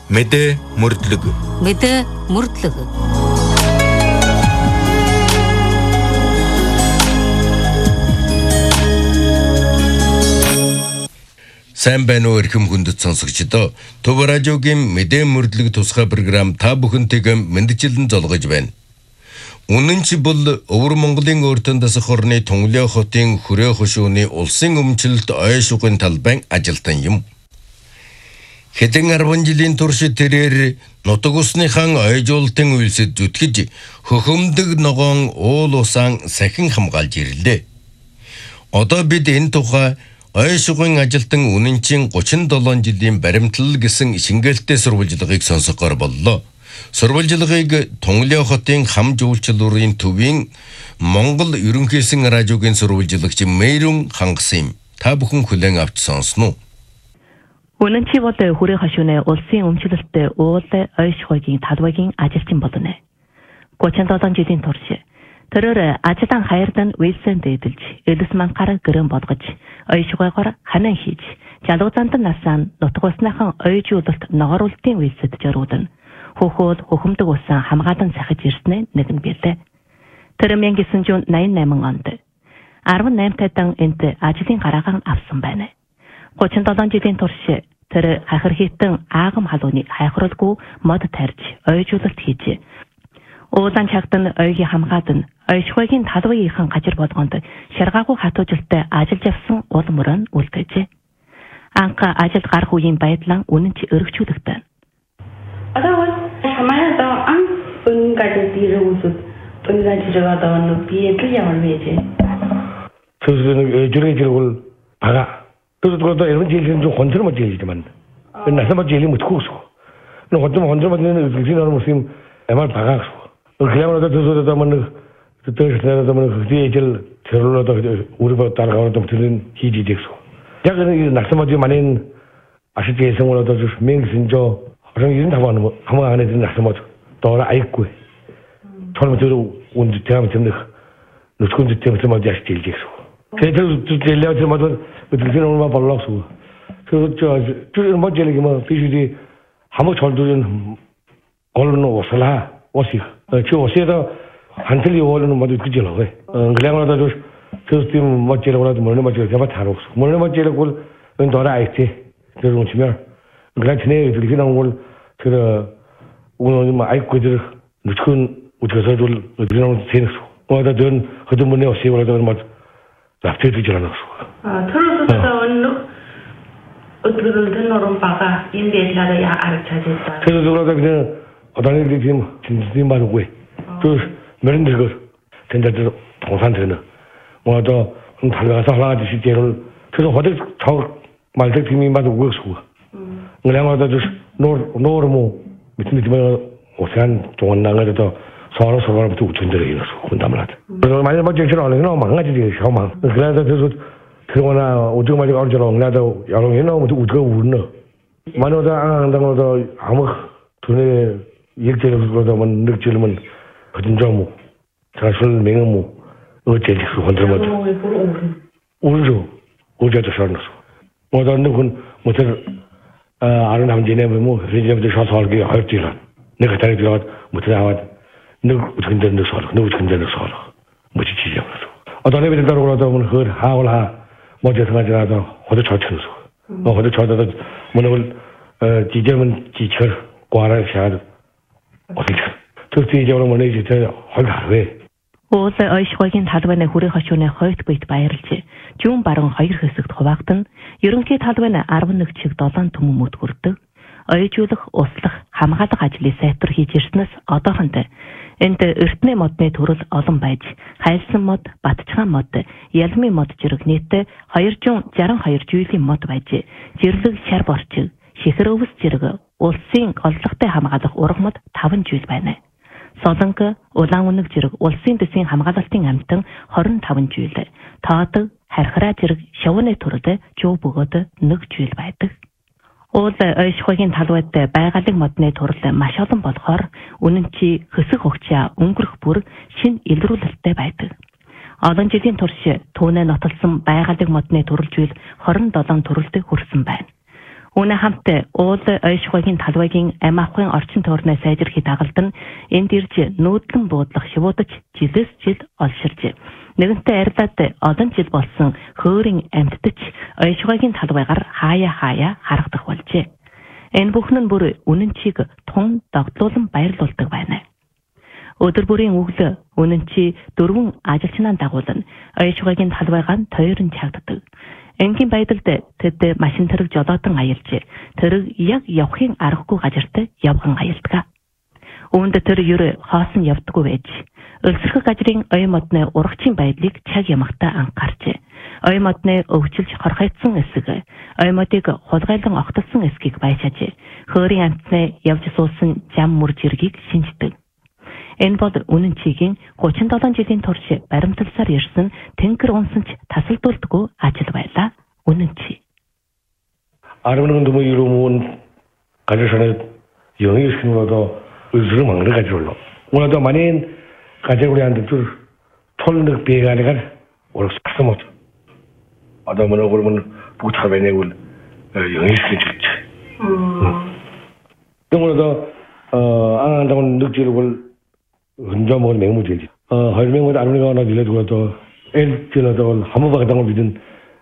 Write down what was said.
Мэдээ мөрдлөг. Мэдээ мөрдлөг. Сайн байна уу эрхэм хүндэт сонсогчдоо. Төв радиогийн мэдээ мөрдлөг тусгай програм та бүхэнтэйг мэдчилэн золгож байна. Үнэн чи бол Өвөр Монголын өөртөө дасах орны Тунгалин хотын Хүрээ хошууны улсын өмчлөлт ой шугын талбайн ажилтан юм. Хэдэн 10 жилийн турш тэрээр нутаг усныхан ойжуулалтын үйлсэд зүтгэж хөхөмдөг ногоон уул усаан сахин хамгаалж ирлээ. Одоо бид энэ тухай ой шугын ажилтан үнэнчин 37 жилийн баримтлал гэсэн шингээлттэй сурвалжлагыг сонсохоор боллоо. Сурвалжлагыг Тунгалин хотын хам жуулчлалын төвийн Монгол ерөнхийсэн радиогийн сурвалжлагч Мэрүн хангасан юм. Та бүхэн хүлээн авч сонсноо. Үнэн чи бол Хүрээ хошууны улсын өмчлөлттэй уул ой шугын талбайгийн ажилчин болно. 37 жилийн турш тэрээр ажлын хайрдан Уилсэнд эдэлж, элс манхаар гэрэн бодгож, ой шугайгаар ханаа хийж, жалуузаанд насаан нутаг усныхан ойжуулалт ногоруултын үйлсэд жөрүүдэн хөхөөл хөхөмдөг усан хамгаалан сахиж ирснэ нэгэн билээ. Тэр 1988 онд 18 тайдан энд ажлын гараагаар авсан байна. 37 жилийн турш тэр хахир хитэн аагам халууны хайхруулгүй мод тарьж, ойжуулалт хийж, уулан чагтан ойгийн хамгаадан ой шугын талбайгийн гажир болгонд шаргаагүй хатуужилттай ажиллаж явсан уул мөрөн үлдээжээ. Анх ажилд гарах үеийн байдлаа үнэн чи өргөжүүлэгдэн. Одоо хамаатан ан гажир дирүүсэд гажиргаа даавна биедл ямар байж. 그래서 저래저래 바가 그래서 이런 제일은 좀 건설만 제일이지만 나서만 제일이 못 고소 너 건설만 되는 그지나는 무슨 MR 바가 그냥으로도 저서다만 그때서다만 그게 제일 저로도 우리 뭐 따라가는 들은 희지 됐어 작은 나서만 많은 아시게 생활도 좀 명신조 그런 일은 다 하는 뭐 아무 안에 드는 나서만 더 아이고 처음에 저 온지 대하면 되는 노스콘지 때문에 좀 아직 제일 됐어 그래서 제일하지 마도 그들은 얼마 벌렀어. 저 뭐지를 뭐 비주디 한번 절도는 얼른 오슬라 오시. 저 오시다 한틀이 오는 뭐도 그지로 해. 그래가지고 저팀 뭐지를 그래도 뭐는 뭐지를 잡아 다뤘어. 뭐는 뭐지를 그 돌아 아이티. 그런 치면 그렇지네 그렇게 나온 그 오늘 뭐 아이고들 누군 우주에서도 그런 세는 뭐다 전 그들 문에 오시 그러다 뭐 앞에도 지나갔어. 들어서도 어떻게든 너런 바가 인대라도 야 알차졌다. 그래서 그러다 그냥 어단이 지금 진짜 말고 왜? 그 메른 거 된다도 동산 되는. 뭐도 달려가서 하나지 시제를 그래서 어디 저 말들 팀이 맞고 그거. 그냥 와도 노르모 밑에 오산 동안 나가도 서로부터 우천들이 이랬어. 군담을 하다. 그래서 많이 먼저 싫어하는 거 망가지지 셔망. 그래서 그거나 오죽 말이 어쩌러 나도 여러 개 너무 우주가 우는. 만어도 안 한다고도 아무 돈에 일제를 그러다면 늙지면 그든 좀 자술 명무 어제지 그건들 우르죠. 우주도 살았어. 뭐도 누군 뭐들 아는 남진에 뭐 이제부터 셔서하게 할지라. 내가 다리 들어가 못 나와. 누구 근데는 서로 뭐지 지정해서 어떤 애들이 따라오다 보면 그 하올하 뭐지 생각하지라도 호도 저쳐서 호도 저도 뭐는 지점은 지철 과라 샤도 어디 저 지점은 뭐는 이제 헐다 왜 уул ой шугын талбайны Хүрээ хошууны хойд бит баярлж зүүн баруун хоёр хэсэгт хуваагдана. Ерөнхий талбайны 11 чиг 7 түмэн мөд хүрдэг. Ойжуулах, услах, хамгаалах ажлыг сайтар хийж ирснээс одоохондоо энд эртний модны төрөл олон байж, хайлсан мод, батчхан мод, ялмын мод зэрэг нийтдээ 262 жилийн мод байж, зэрлэг шар борчиг, шихэр өвс зэрэг улсын олзлогтой хамгаалах ураг мод 5 жил байна. Солонг, улаан үнэг зэрэг улсын дэсийн хамгаалалтын амтан 25 жил, тоодог, хархраа зэрэг шавууны төрөлд жуу бөгөөд 1 жил байдаг. Уул ой шугын талбайд байгалийн модны төрөл маш олон болохоор үнэн чи хөсөх хөгчөө өнгөрөх бүр шин илрүүлэлттэй байдаг. Олон жилийн турш түүнээ нотолсон байгалийн модны төрөлжүүл 27 төрөлд хүрсэн байна. Үнэ хамтдаа уул ойшгоогийн талбайгийн амь авахын орчин тойрноо сайжрахыг дагалдан энд ирж нүүдлэн буудлах шивуудаж жилээс жил олширж нэгэнтээ арилаад олон жил болсон хөөрийн амьтдч ойшгоогийн талбайгаар хаяа харагдах болжээ. Энэ бүхэн нь бүр үнэн чиг тун догтлуулан баярлуулдаг байна. Өдөр бүрийн өглөө үнэн чи дөрвөн ажилчнаа дагуулна ойшгоогийн талбайгаан тойрон чагддаг. Энгийн байдалд тэд машин тэрэг жолоодон аялж тэрэг яг явахын аргагүй газарт явган аялдаг. Үүнд тэр ерөө хоосон явдаггүй байж өлсөрхөг газрын оюун модны урагчийн байдлыг чаг ямагтаа анхаарч оюун модны өвчлж хорхойцсон эсэг оюун модыг хулгайлан огтолсон эсгийг байшааж хөөрийн амтны явж суусан зам мөр жиргийг шинждэг. Энэ бол үнэн чигийн 37 жилийн турш баримталсаар ирсэн тэнгэр унсанч тасалдуулдаггүй ажил байлаа. Үнэн чи. 10년 동안 이루면 가져서는 영의 신으로도 의술을 막는 가지로 오늘도 많이 가져오려는데 또 톨lực 비가 아니라 오늘 싹 못. 아담은 그러면 부탁하네 올 영의 신이 좋지. 오늘도 안 한다고 느끼고 혼자 먹은 맹무지지. 할맹보다 안 오니까 나 질러도 애 질러도 한번 받았다고 믿은